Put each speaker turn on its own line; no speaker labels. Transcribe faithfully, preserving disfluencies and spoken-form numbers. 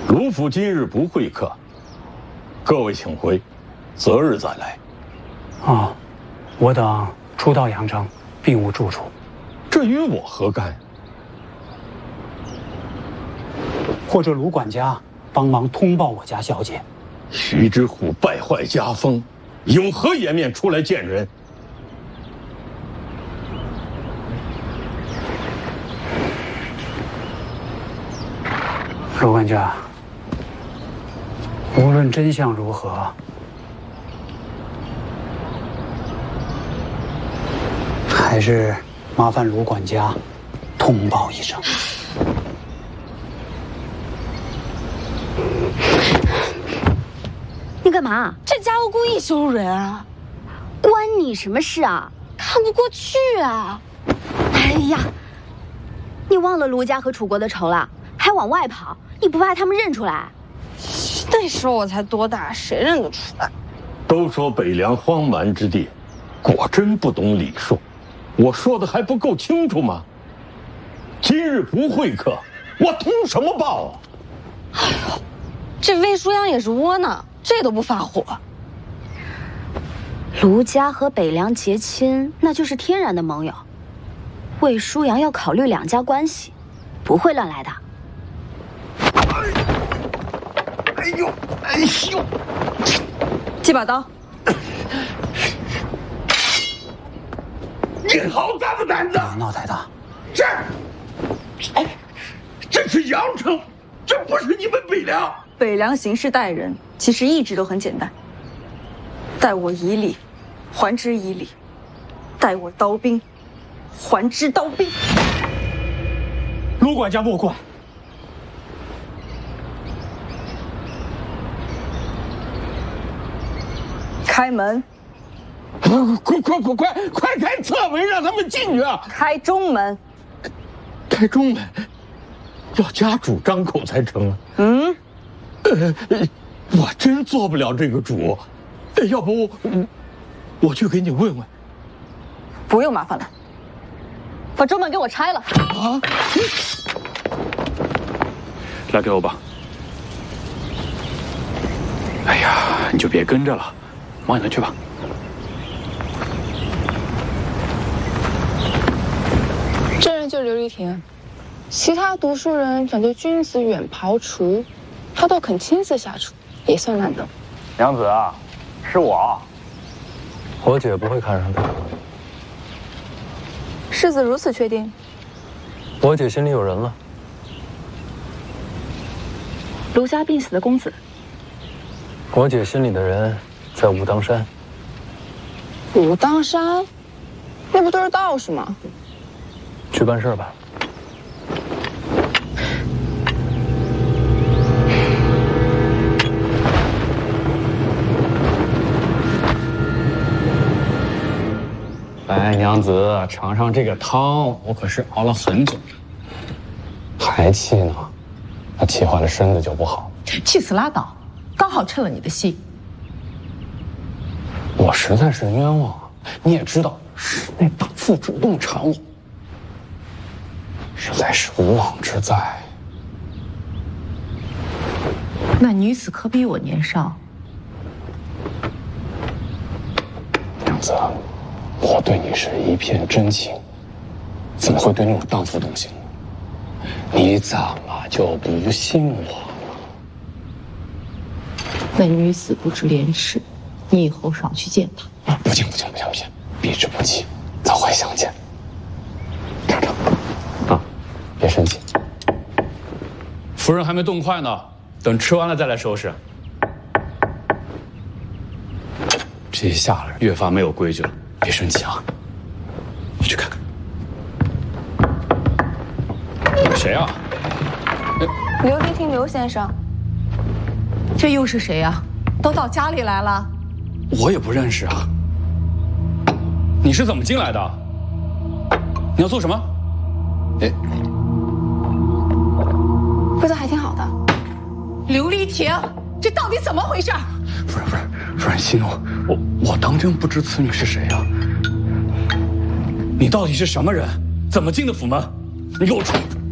卢府今日不会客，各位请回，择日再来。
啊，我等初到阳城，并无住处。
这与我何干？
或者卢管家帮忙通报我家小姐。
徐之虎败坏家风，有何颜面出来见人？
卢管家，无论真相如何，还是麻烦卢管家通报一声。
你干嘛？
这家伙故意羞辱人啊！
关你什么事啊？
看不过去啊！
哎呀，你忘了卢家和楚国的仇了，还往外跑，你不怕他们认出来？
那时候我才多大，谁认得出来？
都说北凉荒蛮之地，果真不懂礼数。我说的还不够清楚吗？今日不会客，我通什么报啊？
哎呦，这魏舒阳也是窝囊。这都不发火。
卢家和北凉结亲，那就是天然的盟友。魏舒阳要考虑两家关系，不会乱来的。
哎呦，哎呦！
这把刀。
你好大的胆子！
闹太大。
这，哎，这是阳城，这不是你们北凉。
北凉行事待人，其实一直都很简单。待我以礼，还之以礼；待我刀兵，还之刀兵。
卢管家莫怪。
开门！
快快快快快开侧门，让他们进去啊！
开中门！
开中门，要家主张口才成啊。
嗯。
呃，我真做不了这个主，要不我我去给你问问。
不用麻烦了，把中门给我拆了。啊！
来给我吧。哎呀，你就别跟着了，忙你的去吧。
这人就琉璃亭，其他读书人讲究君子远庖厨。他都肯亲自下厨，也算难得。
娘子啊，是我。我姐不会看上他。
世子如此确定？
我姐心里有人了。
卢家病死的公子。
我姐心里的人在武当山。
武当山，那不都是道士吗？
去办事吧。
来，娘子，尝尝这个汤，我可是熬了很久了。还气呢？那气坏了身子就不好。
气死拉倒，刚好趁了你的心。
我实在是冤枉啊！你也知道，是那大妇主动缠我，实在是无妄之灾。
那女子可比我年少。
娘子。我对你是一片真情，怎么会对那种荡妇动心呢？你怎么就不信我呢？
那女子不知廉耻，你以后少去见她。
不行不行不行不行，避之不及，早会相见。尝尝啊，别生气。
夫人还没动筷呢，等吃完了再来收拾。这一下来越发没有规矩了。别生气啊！我去看看，谁啊？
琉璃亭刘先生。
这又是谁呀、啊？都到家里来了。
我也不认识啊。你是怎么进来的？你要做什么？哎，
味道还挺好的。
琉璃亭，这到底怎么回事？
夫人，夫人，夫人息怒，我我当真不知此女是谁啊！你到底是什么人？怎么进的府门？你给我出去！